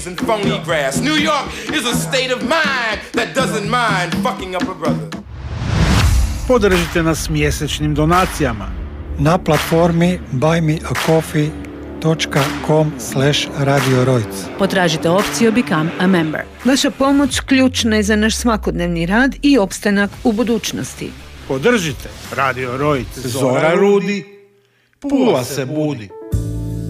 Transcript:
phonies and phony grass. New York is a state of mind that doesn't mind fucking up a brother. Podržite nas mjesečnim donacijama na platformi buymeacoffee.com/Radio Rojc. Potražite opciju Become a Member. Vaša pomoć ključna je za naš svakodnevni rad i opstanak u budućnosti. Podržite Radio Rojc. Zora rudi, Pula se budi.